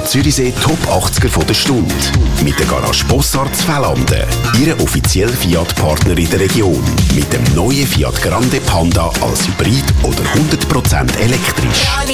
Zürichsee Top 80er von der Stunde. Mit der Garage Bossart Zfälanden. Ihre offizielle Fiat-Partner in der Region. Mit dem neuen Fiat Grande Panda als Hybrid oder 100% elektrisch.